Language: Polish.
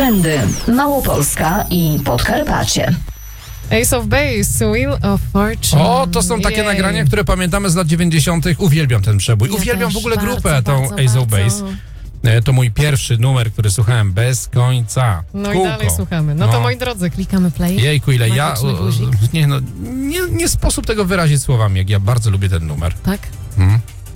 Trendy, Małopolska i Podkarpacie. Ace of Base, Wheel of Fortune. O, to są takie nagrania, które pamiętamy z lat 90. Uwielbiam ten przebój. Ja Uwielbiam też w ogóle grupę, bardzo, tą Ace of Base. To mój pierwszy numer, który słuchałem bez końca. No Kółko. i dalej słuchamy. No to moi drodzy, klikamy play. Jejku, ile ja... Magiczny guzik. Nie sposób tego wyrazić słowami, jak ja bardzo lubię ten numer. Tak?